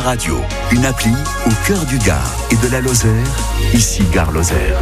Radio, une appli au cœur du Gard et de la Lozère, ici Gare Lozère.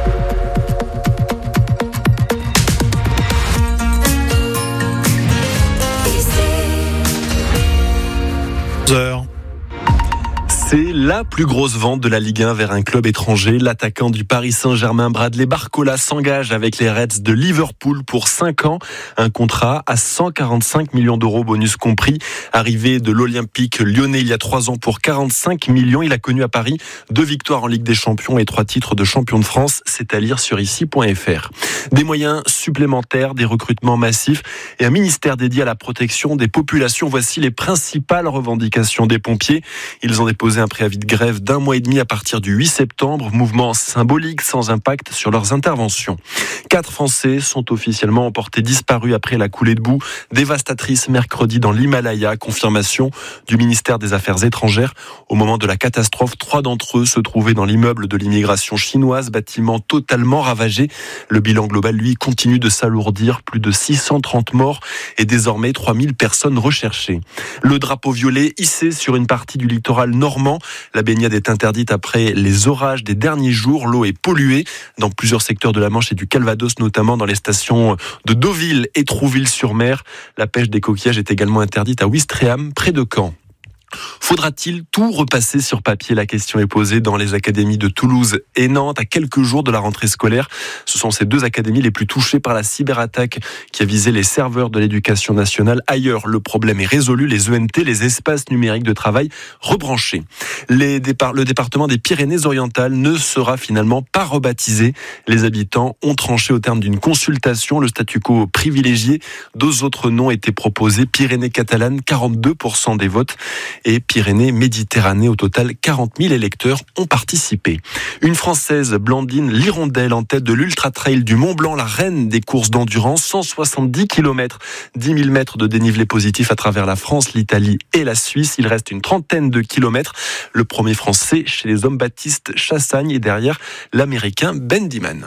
C'est la plus grosse vente de la Ligue 1 vers un club étranger. L'attaquant du Paris Saint-Germain, Bradley Barcola, s'engage avec les Reds de Liverpool pour 5 ans. Un contrat à 145 millions d'euros, bonus compris. Arrivé de l'Olympique lyonnais il y a 3 ans pour 45 millions. Il a connu à Paris 2 victoires en Ligue des Champions et 3 titres de champion de France. C'est à lire sur ici.fr. Des moyens supplémentaires, des recrutements massifs et un ministère dédié à la protection des populations. Voici les principales revendications des pompiers. Ils ont déposé un préavis de grève d'1 mois et demi à partir du 8 septembre. Mouvement symbolique sans impact sur leurs interventions. 4 Français sont officiellement portés disparus après la coulée de boue dévastatrice mercredi dans l'Himalaya. Confirmation du ministère des Affaires étrangères. Au moment de la catastrophe, 3 d'entre eux se trouvaient dans l'immeuble de l'immigration chinoise, bâtiment totalement ravagé. Le bilan global, lui, continue de s'alourdir. Plus de 630 morts et désormais 3000 personnes recherchées. Le drapeau violet hissé sur une partie du littoral normand. La baignade est interdite après les orages des derniers jours. L'eau est polluée dans plusieurs secteurs de la Manche et du Calvados, notamment dans les stations de Deauville et Trouville-sur-Mer. La pêche des coquillages est également interdite à Ouistreham, près de Caen. Faudra-t-il tout repasser sur papier ? La question est posée dans les académies de Toulouse et Nantes à quelques jours de la rentrée scolaire. Ce sont ces 2 académies les plus touchées par la cyberattaque qui a visé les serveurs de l'éducation nationale. Ailleurs, le problème est résolu. Les ENT, les espaces numériques de travail, rebranchés. Le département des Pyrénées-Orientales ne sera finalement pas rebaptisé. Les habitants ont tranché au terme d'une consultation. Le statu quo privilégié. 2 autres noms étaient proposés. Pyrénées catalanes, 42% des votes. Et Pyrénées-Méditerranée. Au total, 40 000 électeurs ont participé. Une Française, Blandine Lirondelle, en tête de l'Ultra-Trail du Mont-Blanc, la reine des courses d'endurance, 170 km, 10 000 mètres de dénivelé positif à travers la France, l'Italie et la Suisse. Il reste une trentaine de kilomètres. Le premier Français chez les hommes, Baptiste Chassagne, est derrière l'Américain Ben Diman.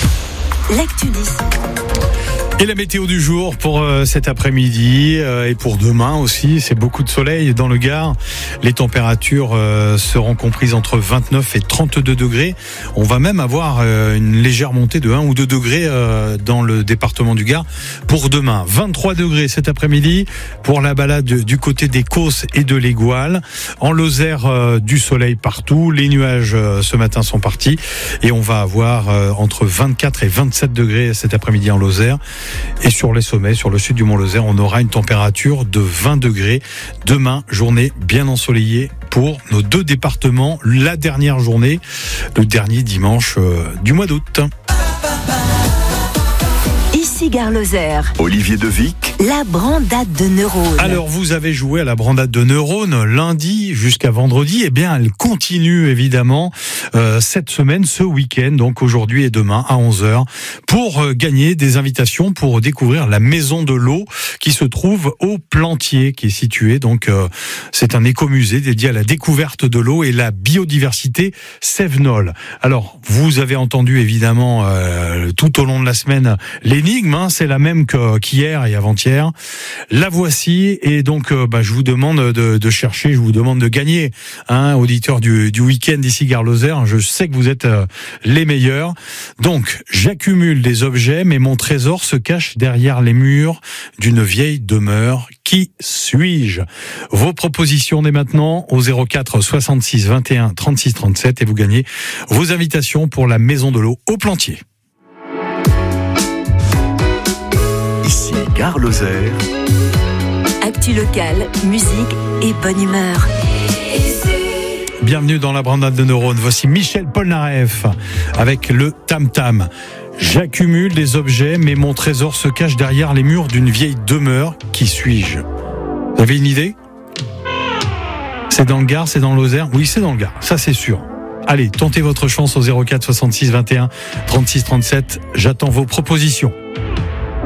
L'actu 10. Et la météo du jour pour cet après-midi et pour demain aussi, c'est beaucoup de soleil dans le Gard. Les températures seront comprises entre 29 et 32 degrés. On va même avoir une légère montée de 1 ou 2 degrés dans le département du Gard pour demain. 23 degrés cet après-midi pour la balade du côté des Causses et de l'Égoile. En Lozère, du soleil partout. Les nuages ce matin sont partis et on va avoir entre 24 et 27 degrés cet après-midi en Lozère. Et sur les sommets, sur le sud du Mont-Lozère, on aura une température de 20 degrés. Demain, journée bien ensoleillée pour nos 2 départements. La dernière journée, le dernier dimanche du mois d'août. Ici Gare Lozère. Olivier Devic. La brandade de neurones. Alors, vous avez joué à la brandade de neurones lundi jusqu'à vendredi. Eh bien, elle continue évidemment cette semaine, ce week-end, donc aujourd'hui et demain à 11h, pour gagner des invitations pour découvrir la Maison de l'eau qui se trouve au Plantier, qui est situé. Donc, c'est un écomusée dédié à la découverte de l'eau et la biodiversité Sévenol. Alors, vous avez entendu évidemment tout au long de la semaine l'énigme. C'est la même qu'hier et avant-hier. La voici et donc je vous demande de chercher, je vous demande de gagner, auditeur du week-end ici Gare Lozère. Je sais que vous êtes les meilleurs. Donc j'accumule des objets, mais mon trésor se cache derrière les murs d'une vieille demeure. Qui suis-je ? Vos propositions dès maintenant au 04 66 21 36 37 et vous gagnez vos invitations pour la Maison de l'eau au Plantier. Ici Gare Lozère. Actu locale, musique et bonne humeur. Bienvenue dans la brandade de neurones. Voici Michel Polnareff avec le Tam Tam. J'accumule des objets, mais mon trésor se cache derrière les murs d'une vieille demeure. Qui suis-je ? Vous avez une idée ? C'est dans le Gard, c'est dans le Lozère ? Oui, c'est dans le Gard, ça c'est sûr. Allez, tentez votre chance au 04 66 21 36 37. J'attends vos propositions.